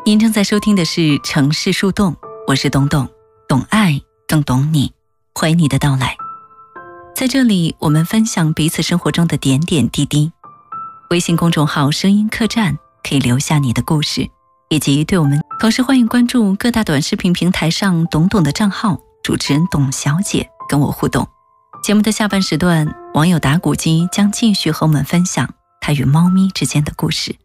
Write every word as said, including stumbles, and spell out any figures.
您正在收听的是城市树洞，我是董董，懂爱更懂你，欢迎你的到来。在这里我们分享彼此生活中的点点滴滴。微信公众号声音客栈可以留下你的故事，以及对我们同时欢迎关注各大短视频平台上董董的账号，主持人董小姐跟我互动。节目的下半时段，网友打鼓机将继续和我们分享他与猫咪之间的故事。